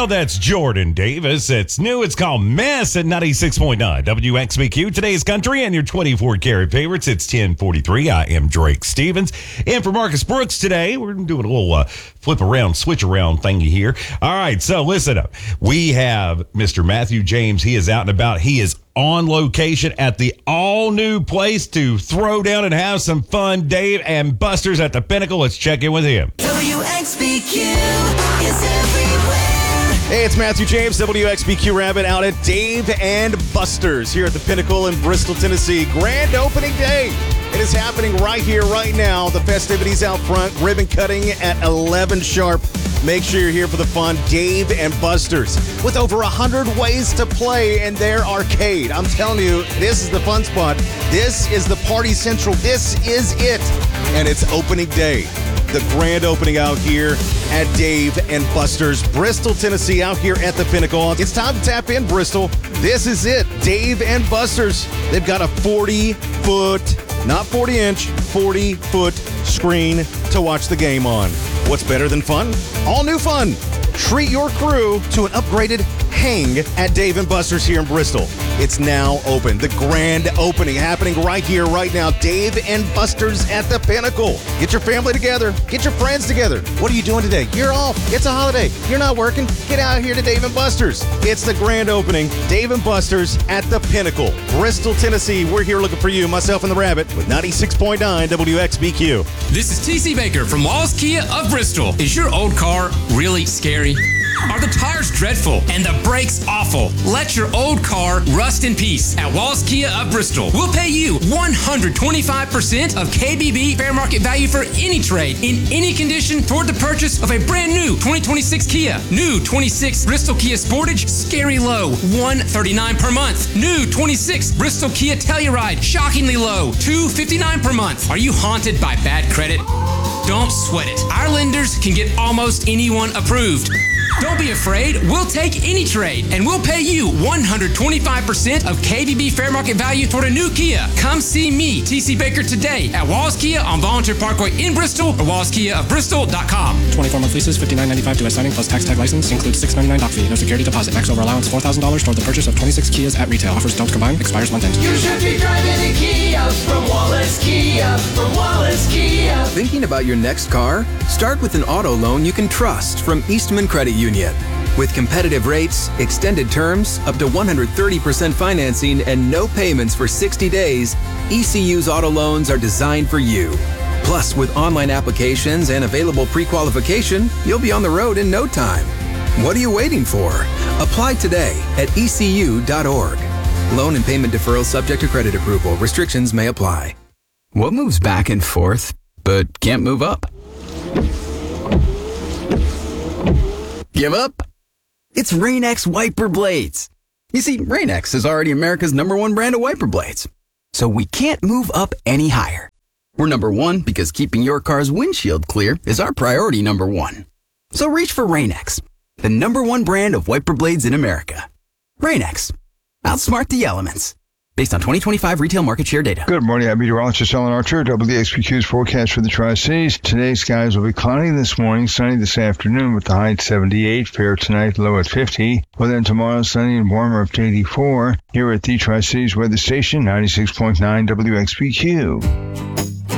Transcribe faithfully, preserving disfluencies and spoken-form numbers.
Well, that's Jordan Davis. It's new. It's called Mess at ninety-six point nine W X B Q. Today's country and your twenty-four karat favorites. It's ten forty-three. I am Drake Stevens. And for Marcus Brooks today, we're doing a little uh, flip around, switch around thingy here. All right, so listen up. We have Mister Matthew James. He is out and about. He is on location at the all-new place to throw down and have some fun. Dave and Buster's at the Pinnacle. Let's check in with him. W X B Q is everywhere. Hey, it's Matthew James, W X B Q Rabbit, out at Dave and Buster's here at the Pinnacle in Bristol, Tennessee. Grand opening day. It is happening right here, right now. The festivities out front, ribbon cutting at eleven sharp. Make sure you're here for the fun. Dave and Buster's with over one hundred ways to play in their arcade. I'm telling you, this is the fun spot. This is the party central. This is it. And it's opening day. The grand opening out here at Dave and Buster's, Bristol, Tennessee, out here at the Pinnacle. It's time to tap in, Bristol. This is it. Dave and Buster's. They've got a forty-foot, not forty-inch, forty-foot screen to watch the game on. What's better than fun? All new fun. Treat your crew to an upgraded hang at Dave and Buster's here in Bristol. It's now open. The grand opening happening right here, right now. Dave and Buster's at the Pinnacle. Get your family together. Get your friends together. What are you doing today? You're off. It's a holiday. You're not working. Get out here to Dave and Buster's. It's the grand opening. Dave and Buster's at the Pinnacle. Bristol, Tennessee. We're here looking for you, myself and the Rabbit, with ninety-six point nine W X B Q. This is T C Baker from Walls Kia of Bristol. Is your old car really scary? Are the tires dreadful and the brakes awful? Let your old car rust in peace at Walls Kia of Bristol. We'll pay you one hundred twenty-five percent of K B B fair market value for any trade in any condition toward the purchase of a brand new twenty twenty-six Kia. New twenty-six Bristol Kia Sportage, scary low, one hundred thirty-nine dollars per month. New twenty-six Bristol Kia Telluride, shockingly low, two hundred fifty-nine dollars per month. Are you haunted by bad credit? Don't sweat it. Our lenders can get almost anyone approved. Don't be afraid. We'll take any trade, and we'll pay you one hundred twenty-five percent of K B B fair market value toward a new Kia. Come see me, T C Baker, today at Walls Kia on Volunteer Parkway in Bristol or walls kia of bristol dot com. twenty-four month leases, fifty-nine ninety-five to a signing plus tax tag license. Includes six ninety-nine doc fee. No security deposit. Max over allowance four thousand dollars toward the purchase of twenty-six Kias at retail. Offers don't combine. Expires month end. You should be driving a Kia from Wallace Kia, from Wallace Kia. Thinking about your next car? Start with an auto loan you can trust from Eastman Credit Union. With competitive rates, extended terms, up to one hundred thirty percent financing, and no payments for sixty days, E C U's auto loans are designed for you. Plus, with online applications and available pre-qualification, you'll be on the road in no time. What are you waiting for? Apply today at E C U dot org. Loan and payment deferral subject to credit approval. Restrictions may apply. What moves back and forth, but can't move up? Give up? It's Rain-X wiper blades. You see, Rain-X is already America's number one brand of wiper blades. So we can't move up any higher. We're number one because keeping your car's windshield clear is our priority number one. So reach for Rain-X, the number one brand of wiper blades in America. Rain-X. Outsmart the elements. Based on twenty twenty-five retail market share data. Good morning. I'm meteorologist Ellen Archer. W X B Q's forecast for the Tri-Cities. Today's skies will be cloudy this morning, sunny this afternoon with the high at seventy-eight, fair tonight, low at fifty. Well, then tomorrow, sunny and warmer up to eighty-four. Here at the Tri-Cities Weather Station, ninety-six point nine W X B Q.